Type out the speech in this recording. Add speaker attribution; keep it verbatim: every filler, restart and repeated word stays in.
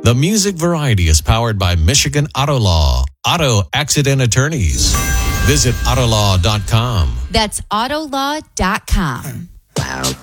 Speaker 1: The Music Variety is powered by Michigan Auto Law, Auto Accident Attorneys. Visit autolaw dot com.
Speaker 2: That's autolaw dot com.
Speaker 3: Wow.